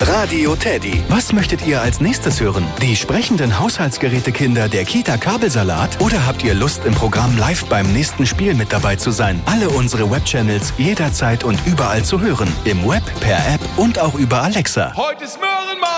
Radio Teddy. Was möchtet ihr als nächstes hören? Die sprechenden Haushaltsgerätekinder der Kita Kabelsalat? Oder habt ihr Lust, im Programm live beim nächsten Spiel mit dabei zu sein? Alle unsere Webchannels jederzeit und überall zu hören. Im Web, per App und auch über Alexa. Heute ist Möhrenmann!